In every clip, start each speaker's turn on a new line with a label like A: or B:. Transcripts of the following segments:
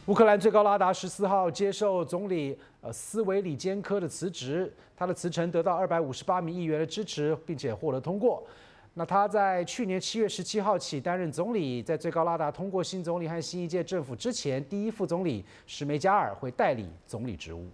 A: 乌克兰最高拉达14号接受总理斯维里坚科的辞职，他的辞呈得到258名议员的支持，并且获得通过。那他在去年7月17号起担任总理，在最高拉达通过新总理和新一届政府之前，第一副总理史梅加尔会代理总理职务。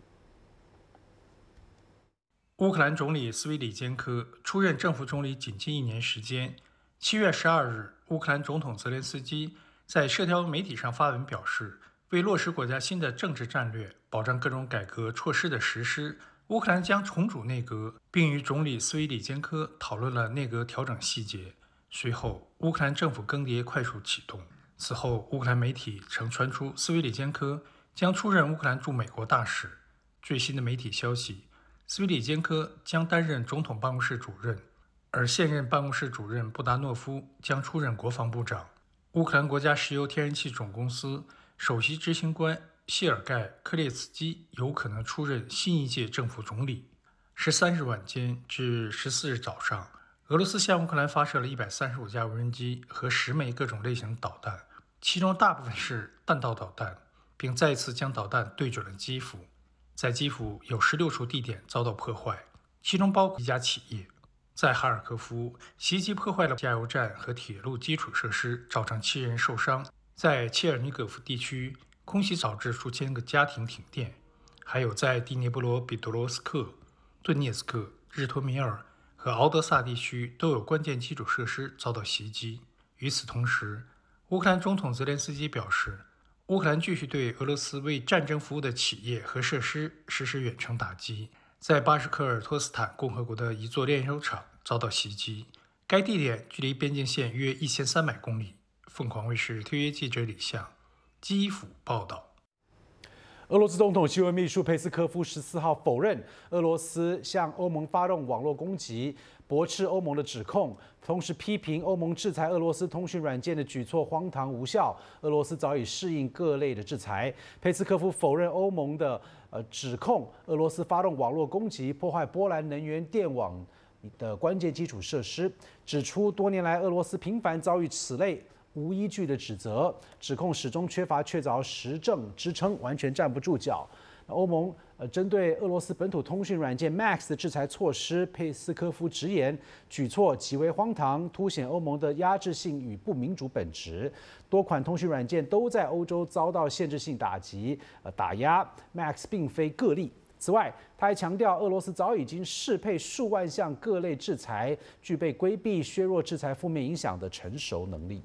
B: 乌克兰总理斯维里坚科出任政府总理仅近1年时间。7月12日，乌克兰总统泽连斯基在社交媒体上发文表示，为落实国家新的政治战略，保障各种改革措施的实施，乌克兰将重组内阁，并与总理斯维里坚科讨论了内阁调整细节。随后，乌克兰政府更迭快速启动。此后，乌克兰媒体曾传出斯维里坚科将出任乌克兰驻美国大使。最新的媒体消息，斯维里坚科将担任总统办公室主任，而现任办公室主任布达诺夫将出任国防部长。乌克兰国家石油天然气总公司首席执行官谢尔盖·科列茨基有可能出任新一届政府总理。13日晚间至14日早上，俄罗斯向乌克兰发射了135架无人机和10枚各种类型导弹，其中大部分是弹道导弹，并再次将导弹对准了基辅。在基辅有16处地点遭到破坏，其中包括一家企业。在哈尔科夫，袭击破坏了加油站和铁路基础设施，造成7人受伤。在切尔尼戈夫地区，空袭导致数千个家庭停电。还有在第聂伯罗彼得罗斯克、顿涅茨克、日托米尔和敖德萨地区都有关键基础设施遭到袭击。与此同时，乌克兰总统泽连斯基表示，乌克兰继续对俄罗斯为战争服务的企业和设施实施远程打击。在巴什科尔托斯坦共和国的一座炼油厂遭到袭击，该地点距离边境线约1300公里。凤凰卫视特约记者李向，基辅报道。
A: 俄罗斯总统新闻秘书佩斯科夫14号否认俄罗斯向欧盟发动网络攻击，驳斥欧盟的指控，同时批评欧盟制裁俄罗斯通讯软件的举措荒唐无效。俄罗斯早已适应各类的制裁。佩斯科夫否认欧盟的指控，俄罗斯发动网络攻击，破坏波兰能源电网的关键基础设施，指出多年来俄罗斯频繁遭遇此类无依据的指责，指控始终缺乏确凿实证支撑，完全站不住脚。欧盟针对俄罗斯本土通讯软件 Max 的制裁措施，佩斯科夫直言举措极为荒唐，凸显欧盟的压制性与不民主本质。多款通讯软件都在欧洲遭到限制性打击打压 ，Max 并非个例。此外，他还强调，俄罗斯早已经适配数万项各类制裁，具备规避、削弱制裁负面影响的成熟能力。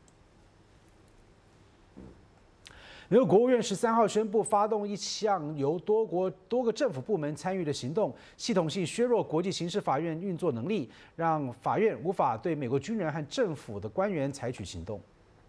A: 美国国务院13号宣布，发动一项由多个政府部门参与的行动，系统性削弱国际刑事法院运作能力，让法院无法对美国军人和政府的官员采取行动。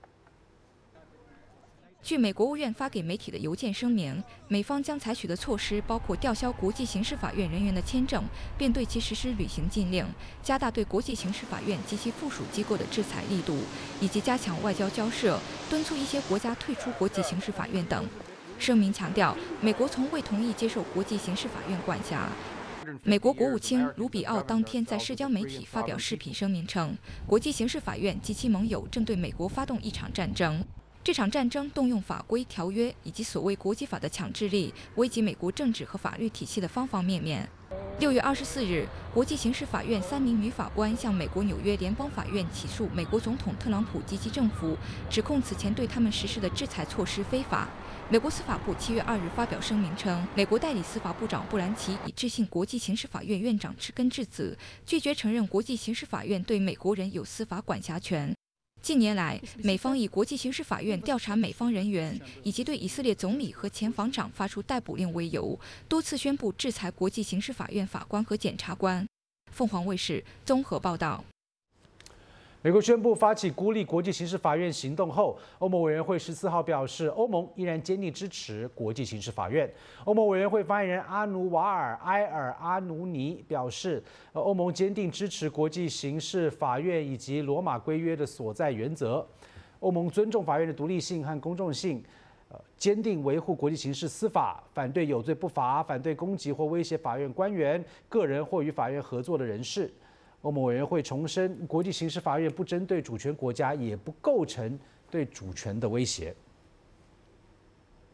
C: 据美国务院发给媒体的邮件声明，美方将采取的措施包括吊销国际刑事法院人员的签证，并对其实施旅行禁令，加大对国际刑事法院及其附属机构的制裁力度，以及加强外交交涉，敦促一些国家退出国际刑事法院等。声明强调，美国从未同意接受国际刑事法院管辖。美国国务卿卢比奥当天在社交媒体发表视频声明称，国际刑事法院及其盟友正对美国发动一场战争。这场战争动用法规、条约以及所谓国际法的强制力，危及美国政治和法律体系的方方面面。6月24日，国际刑事法院3名女法官向美国纽约联邦法院起诉美国总统特朗普及其政府，指控此前对他们实施的制裁措施非法。美国司法部7月2日发表声明称，美国代理司法部长布兰奇已致信国际刑事法院院长池根智子，拒绝承认国际刑事法院对美国人有司法管辖权。近年来，美方以国际刑事法院调查美方人员以及对以色列总理和前防长发出逮捕令为由，多次宣布制裁国际刑事法院法官和检察官。凤凰卫视综合报道。
A: 美国宣布发起孤立国际刑事法院行动后，欧盟委员会14号表示，欧盟依然坚定支持国际刑事法院。欧盟委员会发言人阿努瓦尔·埃尔阿努尼表示，欧盟坚定支持国际刑事法院以及罗马规约的所在原则。欧盟尊重法院的独立性和公正性，坚定维护国际刑事司法，反对有罪不罚，反对攻击或威胁法院官员、个人或与法院合作的人士。欧盟委员会重申，国际刑事法院不针对主权国家，也不构成对主权的威胁。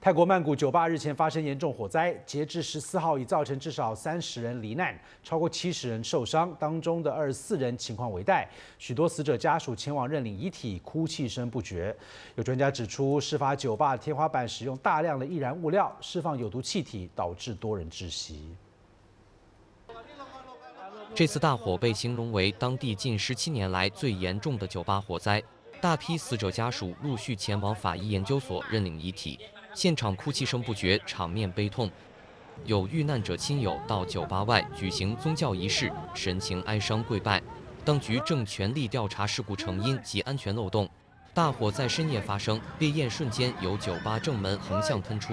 A: 泰国曼谷酒吧日前发生严重火灾，截至14号已造成至少30人罹难，超过70人受伤，当中的24人情况危殆。许多死者家属前往认领遗体，哭泣声不绝。有专家指出，事发酒吧天花板使用大量的易燃物料，释放有毒气体，导致多人窒息。
D: 这次大火被形容为当地近17年来最严重的酒吧火灾，大批死者家属陆续前往法医研究所认领遗体。 现场哭泣声不绝，场面悲痛。有遇难者亲友到酒吧外举行宗教仪式，神情哀伤跪拜。当局正全力调查事故成因及安全漏洞。大火在深夜发生，烈焰瞬间由酒吧正门横向喷出。